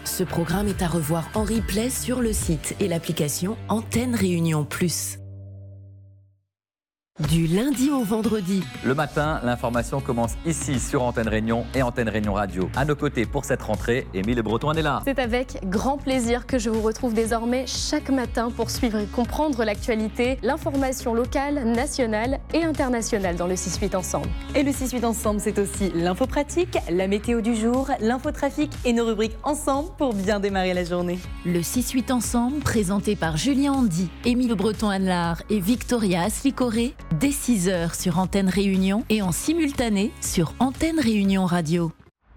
Ce programme est à revoir en replay sur le site et l'application Antenne Réunion Plus. Du lundi au vendredi. Le matin, l'information commence ici sur Antenne Réunion et Antenne Réunion Radio. À nos côtés pour cette rentrée, Émile Breton est là. C'est avec grand plaisir que je vous retrouve désormais chaque matin pour suivre et comprendre l'actualité, l'information locale, nationale et internationale dans le 6-8 Ensemble. Et le 6-8 Ensemble, c'est aussi l'info pratique, la météo du jour, l'infotrafic et nos rubriques ensemble pour bien démarrer la journée. Le 6-8 Ensemble, présenté par Julien Handy, Émile Breton-Anlard et Victoria Aslicoré, dès 6h sur Antenne Réunion et en simultané sur Antenne Réunion Radio.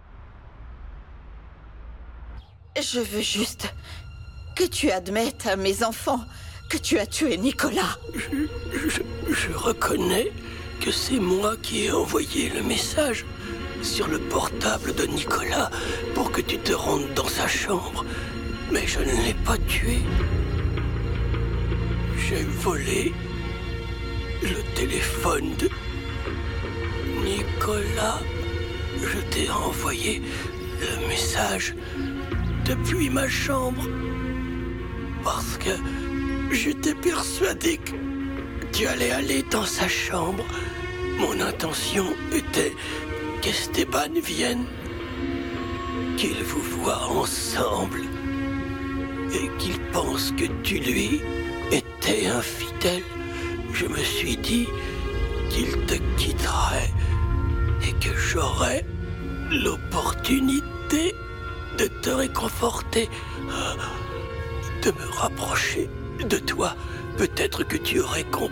Je veux juste que tu admettes à mes enfants que tu as tué Nicolas. Je reconnais que c'est moi qui ai envoyé le message sur le portable de Nicolas pour que tu te rendes dans sa chambre. Mais je ne l'ai pas tué. J'ai volé le téléphone de Nicolas. Je t'ai envoyé le message depuis ma chambre parce que j'étais persuadé que tu allais aller dans sa chambre. Mon intention était qu'Esteban vienne, qu'ils vous voient ensemble et qu'il pense que tu lui étais infidèle. Je me suis dit qu'il te quitterait et que j'aurais l'opportunité de te réconforter, de me rapprocher de toi. Peut-être que tu aurais compris